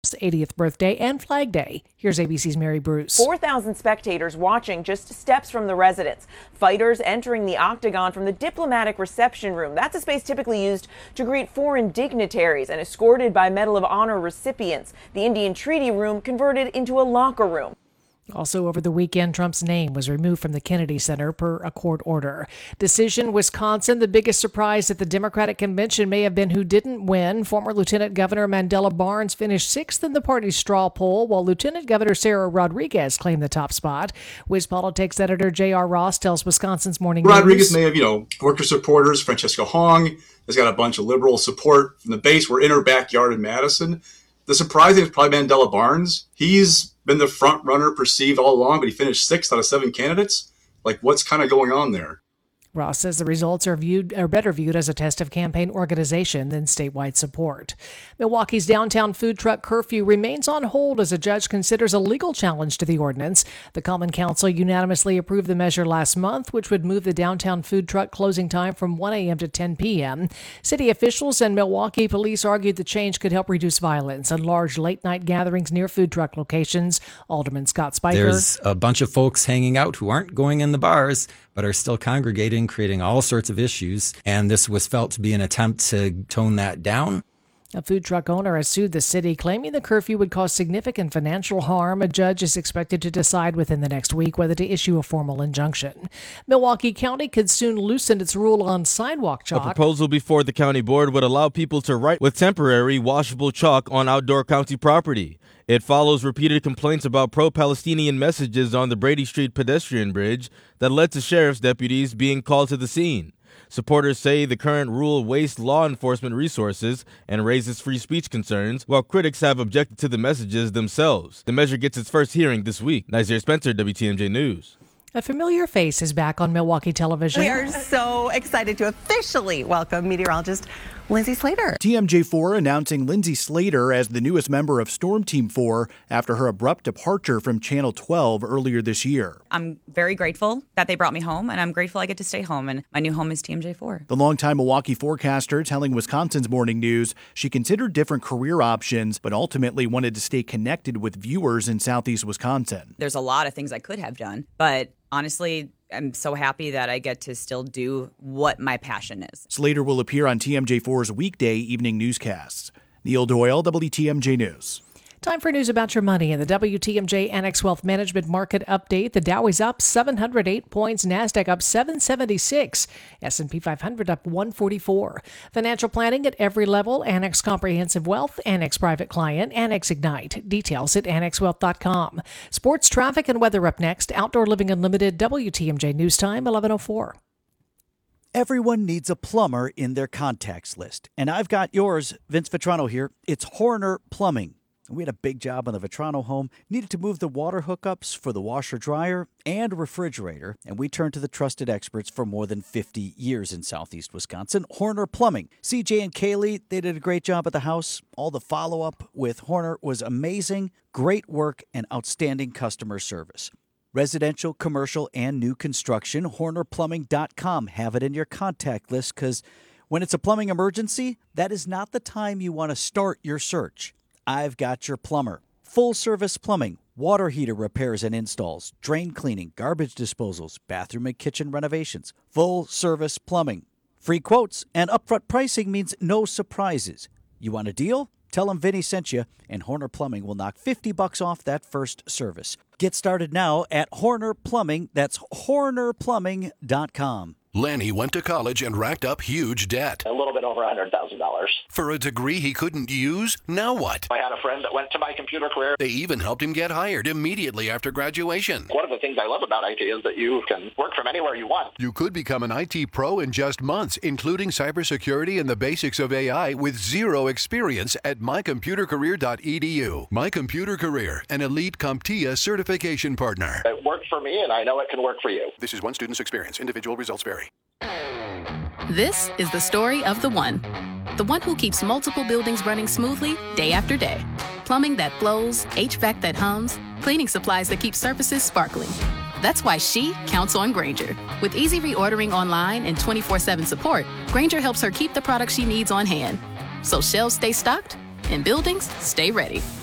80th birthday and Flag Day. Here's ABC's Mary Bruce. 4,000 spectators watching just steps from the residence. Fighters entering the octagon from the diplomatic reception room. That's a space typically used to greet foreign dignitaries and escorted by Medal of Honor recipients. The Indian Treaty Room converted into a locker room. Also over the weekend, Trump's name was removed from the Kennedy Center per a court order. Decision, Wisconsin. The biggest surprise at the Democratic convention may have been who didn't win. Former Lieutenant Governor Mandela Barnes finished 6th in the party's straw poll, while Lieutenant Governor Sarah Rodriguez claimed the top spot. WisPolitics editor J.R. Ross tells Wisconsin's Morning News. Rodriguez may have, worked with supporters. Francesca Hong has got a bunch of liberal support from the base. We're in her backyard in Madison. The surprising is probably Mandela Barnes. He's been the front runner perceived all along, but he finished 6th out of 7 candidates. What's kind of going on there? Ross says the results are better viewed as a test of campaign organization than statewide support. Milwaukee's downtown food truck curfew remains on hold as a judge considers a legal challenge to the ordinance. The Common Council unanimously approved the measure last month, which would move the downtown food truck closing time from 1 a.m. to 10 p.m. City officials and Milwaukee police argued the change could help reduce violence and large late-night gatherings near food truck locations. Alderman Scott Spiker. There's a bunch of folks hanging out who aren't going in the bars, but are still congregating, creating all sorts of issues. And this was felt to be an attempt to tone that down. A food truck owner has sued the city, claiming the curfew would cause significant financial harm. A judge is expected to decide within the next week whether to issue a formal injunction. Milwaukee County could soon loosen its rule on sidewalk chalk. A proposal before the county board would allow people to write with temporary washable chalk on outdoor county property. It follows repeated complaints about pro-Palestinian messages on the Brady Street pedestrian bridge that led to sheriff's deputies being called to the scene. Supporters say the current rule wastes law enforcement resources and raises free speech concerns, while critics have objected to the messages themselves. The measure gets its first hearing this week. Nazir Spencer, WTMJ News. A familiar face is back on Milwaukee television. We are so excited to officially welcome meteorologist Lindsay Slater. TMJ4 announcing Lindsay Slater as the newest member of Storm Team 4 after her abrupt departure from Channel 12 earlier this year. I'm very grateful that they brought me home, and I'm grateful I get to stay home, and my new home is TMJ4. The longtime Milwaukee forecaster telling Wisconsin's Morning News she considered different career options, but ultimately wanted to stay connected with viewers in southeast Wisconsin. There's a lot of things I could have done, but honestly, I'm so happy that I get to still do what my passion is. Slater will appear on TMJ4's weekday evening newscasts. Neil Doyle, WTMJ News. Time for news about your money and the WTMJ Annex Wealth Management Market Update. The Dow is up 708 points, NASDAQ up 776, S&P 500 up 144. Financial planning at every level, Annex Comprehensive Wealth, Annex Private Client, Annex Ignite. Details at annexwealth.com. Sports, traffic, and weather up next. Outdoor Living Unlimited, WTMJ News Time, 11:04. Everyone needs a plumber in their contacts list, and I've got yours. Vince Vitrano here. It's Horner Plumbing. We had a big job on the Vitrano home, needed to move the water hookups for the washer dryer and refrigerator, and we turned to the trusted experts for more than 50 years in southeast Wisconsin, Horner Plumbing. CJ and Kaylee, they did a great job at the house. All the follow-up with Horner was amazing, great work, and outstanding customer service. Residential, commercial, and new construction, HornerPlumbing.com. Have it in your contact list, because when it's a plumbing emergency, that is not the time you want to start your search. I've got your plumber. Full-service plumbing, water heater repairs and installs, drain cleaning, garbage disposals, bathroom and kitchen renovations. Full-service plumbing. Free quotes and upfront pricing means no surprises. You want a deal? Tell them Vinny sent you, and Horner Plumbing will knock $50 off that first service. Get started now at Horner Plumbing. That's HornerPlumbing.com. Lanny went to college and racked up huge debt. A little bit over $100,000. For a degree he couldn't use? Now what? I had a friend that went to My Computer Career. They even helped him get hired immediately after graduation. One of the things I love about IT is that you can work from anywhere you want. You could become an IT pro in just months, including cybersecurity and the basics of AI with zero experience at mycomputercareer.edu. My Computer Career, an elite CompTIA certification partner. It worked for me, and I know it can work for you. This is one student's experience. Individual results vary. This is the story of the one who keeps multiple buildings running smoothly day after day. Plumbing that flows, HVAC that hums, cleaning supplies that keep surfaces sparkling. That's why she counts on Grainger. With easy reordering online and 24/7 support, Grainger helps her keep the products she needs on hand. So shelves stay stocked and buildings stay ready.